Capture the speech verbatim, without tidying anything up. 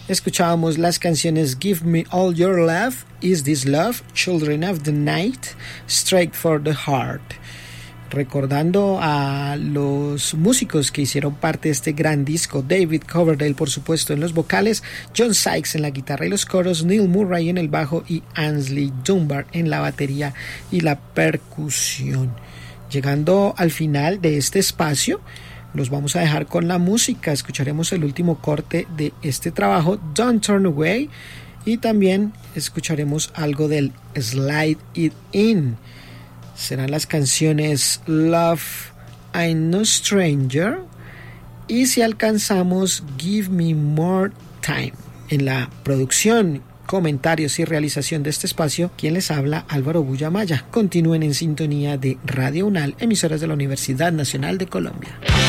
Escuchábamos las canciones Give Me All Your Love, Is This Love, Children of the Night, Straight for the Heart. Recordando a los músicos que hicieron parte de este gran disco: David Coverdale, por supuesto, en los vocales, John Sykes en la guitarra y los coros, Neil Murray en el bajo y Ainsley Dunbar en la batería y la percusión. Llegando al final de este espacio, los vamos a dejar con la música. Escucharemos el último corte de este trabajo, Don't Turn Away, y también escucharemos algo del Slide It In. Serán las canciones Love, I'm No Stranger y, si alcanzamos, Give Me More Time. En la producción, comentarios y realización de este espacio, quien les habla, Álvaro Bullamaya. Continúen en sintonía de Radio UNAL, emisoras de la Universidad Nacional de Colombia.